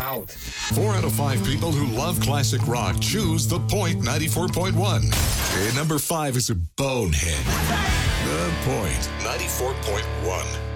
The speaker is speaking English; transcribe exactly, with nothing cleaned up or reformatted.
out. Four out of five people who love classic rock choose The Point ninety-four point one. And number five is a bonehead. The Point ninety-four point one.